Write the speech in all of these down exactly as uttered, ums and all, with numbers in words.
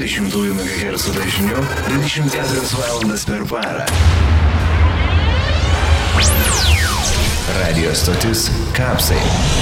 dvidešimt megahercų dažniu dvidešimt keturias valandas per parą. Radio stotis Kapsai.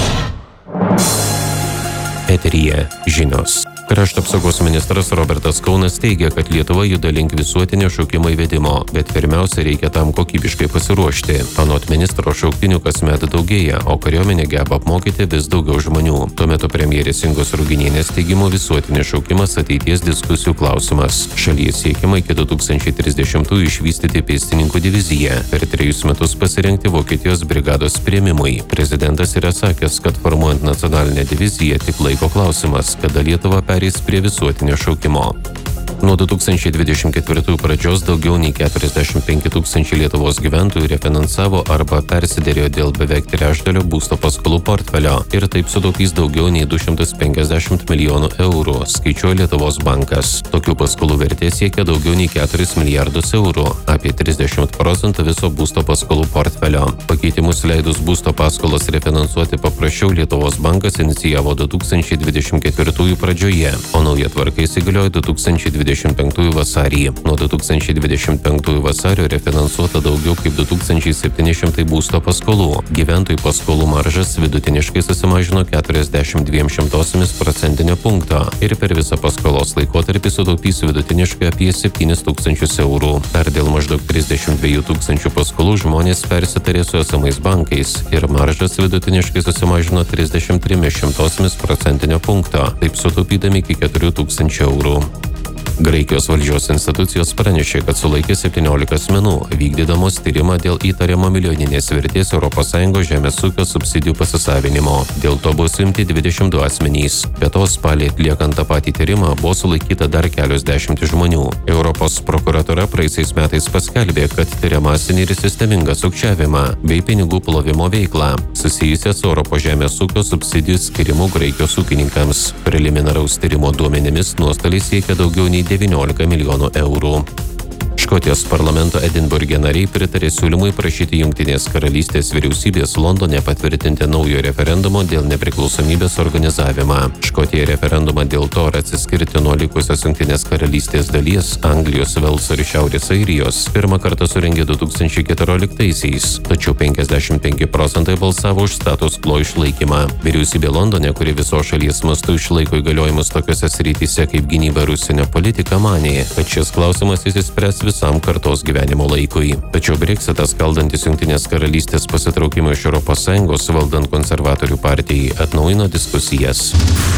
Eteryje žinios. Krašto apsaugos ministras Robertas Kaunas teigia, kad Lietuva juda link visuotinio šaukimo įvedimo, bet pirmiausia reikia tam kokybiškai pasiruošti. Anot ministro, šauktinių kasmet daugėja, o kariuomenė geba apmokyti vis daugiau žmonių. Tuo metu premjerės Ingos Ruginienės teigimu visuotinis šaukimas ateities diskusijų klausimas. Šalyje siekiama iki du tūkstančiai trisdešimtųjų išvystyti pėstininkų diviziją, per trejus metus pasirengti Vokietijos brigados priėmimui. Prezidentas yra sakęs, kad formuojant nacionalinę diviziją tik laiko klausimas, kada Lietuva perės prie visuotinio šaukimo. Nuo du tūkstančiai dvidešimt ketvirtųjų pradžios daugiau nei keturiasdešimt penki tūkstančiai Lietuvos gyventojų refinansavo arba persiderėjo dėl beveik trečdalio būsto paskolų portfelio ir taip sutaupys daugiau nei du šimtus penkiasdešimt milijonų eurų, skaičiuoja Lietuvos bankas. Tokių paskolų vertė siekia daugiau nei keturis milijardus eurų, apie trisdešimt procentų viso būsto paskolų portfelio. Pakeitimus leidus būsto paskolas refinansuoti paprasčiau Lietuvos bankas inicijavo du tūkstančiai dvidešimt ketvirtųjų pradžioje, o nauja tvarka įsigaliojo du tūkstančiai dvidešimt penktųjų vasarį. Nuo du tūkstančiai dvidešimt penktųjų vasario refinansuota daugiau kaip du tūkstančiai septyni šimtai būsto paskolų. Gyventojų paskolų maržas vidutiniškai susimažino keturiasdešimt dviem šimtosiomis procentinio punkto ir per visą paskolos laikotarpį sutaupys vidutiniškai apie septynis tūkstančius eurų. Dar dėl maždaug trisdešimt dviejų tūkstančių paskolų žmonės persitarė su esamais bankais ir maržas vidutiniškai susimažino trisdešimt trimis šimtosiomis procentinio punkto, taip sutaupydami iki keturių tūkstančių eurų. Graikijos valdžios institucijos pranešė, kad sulaikė septyniolika asmenų, vykdydamos tyrimą dėl įtariamo milijoninės vertės Europos Sąjungos žemės ūkio subsidijų pasisavinimo. Dėl to buvo suimti dvidešimt du asmenys. Be to, spalį atliekant tą patį tyrimą buvo sulaikyta dar kelios dešimtys žmonių. Europos prokuratura praeisiais metais paskelbė, kad tyria masinį ir sistemingą sukčiavimą bei pinigų plovimo veiklą susijusią su Europos žemės ūkio subsidijų skirimu Graikijos ūkininkams. Preliminaraus tyrimo duomenimis nuostoliai siekia daugiau nei devyniolika milijonų eurų. Škotijos parlamento Edinburge nariai pritarė siūlymui prašyti Jungtinės karalystės vyriausybės Londone patvirtinti naujo referendumo dėl nepriklausomybės organizavimą. Škotija referendumą dėl to, ar atsiskirti nuo likusios Jungtinės karalystės dalies Anglijos, Velso ir Šiaurės Airijos, pirmą kartą surengė du tūkstančiai keturioliktaisiais, tačiau penkiasdešimt penki procentai balsavo už status quo išlaikymą. Vyriausybė Londone, kuri visos šalies mastu išlaiko įgaliojimus tokiose srityse kaip gynyba ir užsienio politika, manė, kad šis klausimas išsispręs visam kartos gyvenimo laikui. Tačiau Brexitas, kaldantis Jungtinės karalystės pasitraukimo iš Europos Sąjungos valdant konservatorių partijai, atnaujino diskusijas.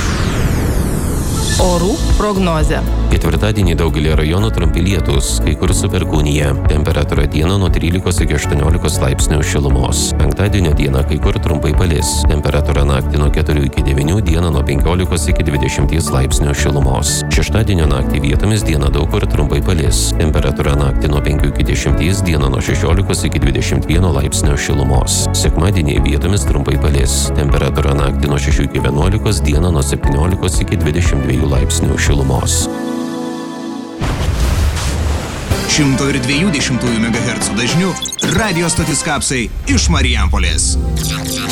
Orų prognozė. Ketvirtadienį daugelį rajonų trumpi lietūs, kai kur su perkūnija. Temperatūra dieną nuo trylikos iki aštuoniolikos laipsnių šilumos. Penktadienio dieną kai kur trumpai palis. Temperatūra naktį nuo keturių iki devynių, dieną nuo penkiolikos iki dvidešimties laipsnių šilumos. Šeštadienio naktį vietomis dieną daug kur trumpai palis. Temperatūra naktį nuo penkių iki dešimties, dieną nuo šešiolikos iki dvidešimt vieno laipsnio šilumos. Sekmadienį vietomis trumpai palis. Temperatūra naktį nuo šešių iki vienuolikos, dieną nuo septyniolikos iki dvidešimt dviejų laipsnių šilumos. šimto dviejų dešimtųjų megahercų dažniu radio stotis Kapsai iš Marijampolės.